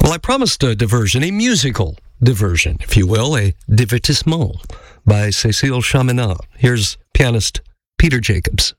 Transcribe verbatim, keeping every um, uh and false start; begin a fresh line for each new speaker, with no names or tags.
Well, I promised a diversion, a musical diversion, if you will, a divertissement by Cécile Chaminade. Here's pianist Peter Jacobs.